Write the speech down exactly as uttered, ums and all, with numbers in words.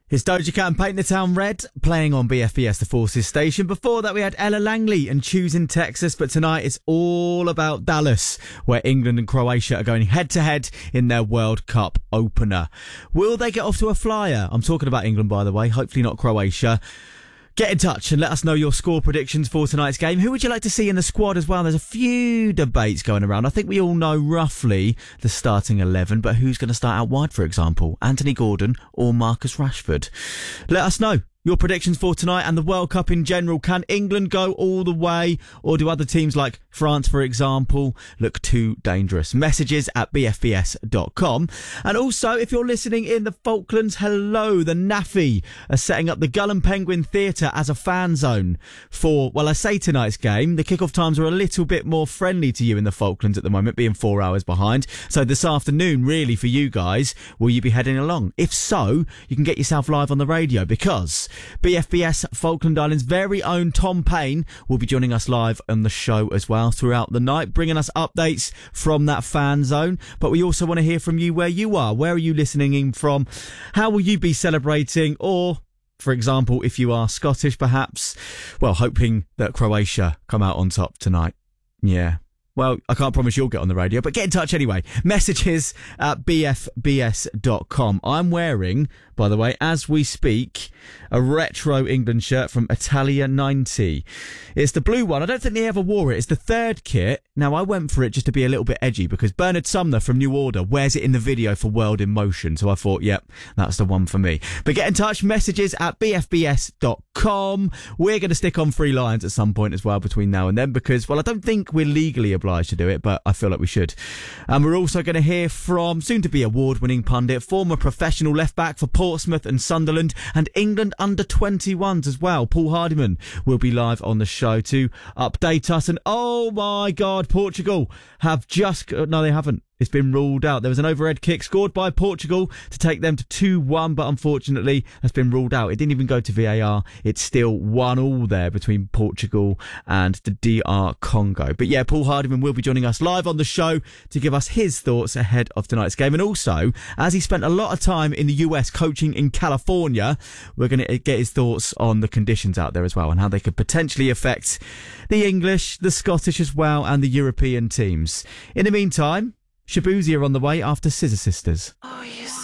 It's Doja Cat and Paint the Town Red, playing on B F B S, the Forces station. Before that, we had Ella Langley and Choosing Texas. But tonight, it's all about Dallas, where England and Croatia are going head-to-head in their World Cup opener. Will they get off to a flyer? I'm talking about England, by the way. Hopefully not Croatia. Get in touch and let us know your score predictions for tonight's game. Who would you like to see in the squad as well? There's a few debates going around. I think we all know roughly the starting eleven, but who's going to start out wide, for example? Anthony Gordon or Marcus Rashford? Let us know your predictions for tonight and the World Cup in general. Can England go all the way, or do other teams like France, for example, look too dangerous? Messages at b f b s dot com. And also, if you're listening in the Falklands, hello, the N A F I are setting up the Gull and Penguin Theatre as a fan zone for, well, I say tonight's game. The kickoff times are a little bit more friendly to you in the Falklands at the moment, being four hours behind. So this afternoon, really, for you guys, will you be heading along? If so, you can get yourself live on the radio, because B F B S Falkland Islands' very own Tom Payne will be joining us live on the show as well throughout the night, bringing us updates from that fan zone. But we also want to hear from you where you are. Where are you listening in from? How will you be celebrating? Or, for example, if you are Scottish, perhaps, well, hoping that Croatia come out on top tonight. Yeah. Well, I can't promise you'll get on the radio, but get in touch anyway. Messages at b f b s dot com. I'm wearing, by the way, as we speak, a retro England shirt from Italia ninety. It's the blue one. I don't think they ever wore it. It's the third kit. Now, I went for it just to be a little bit edgy because Bernard Sumner from New Order wears it in the video for World in Motion. So I thought, yep, that's the one for me. But get in touch. Messages at b f b s dot com. We're going to stick on free lines at some point as well between now and then because, well, I don't think we're legally obliged to do it, but I feel like we should. And we're also going to hear from soon-to-be award-winning pundit, former professional left-back for Portsmouth and Sunderland, and England under twenty-ones as well. Paul Hardiman will be live on the show to update us. And oh my God, Portugal have just... No, they haven't. It's been ruled out. There was an overhead kick scored by Portugal to take them to two one, but unfortunately that's been ruled out. It didn't even go to V A R. It's still one all there between Portugal and the D R Congo. But yeah, Paul Hardiman will be joining us live on the show to give us his thoughts ahead of tonight's game. And also, as he spent a lot of time in the U S coaching in California, we're going to get his thoughts on the conditions out there as well and how they could potentially affect the English, the Scottish as well, and the European teams. In the meantime, Shaboozey are on the way after Scissor Sisters. Oh, you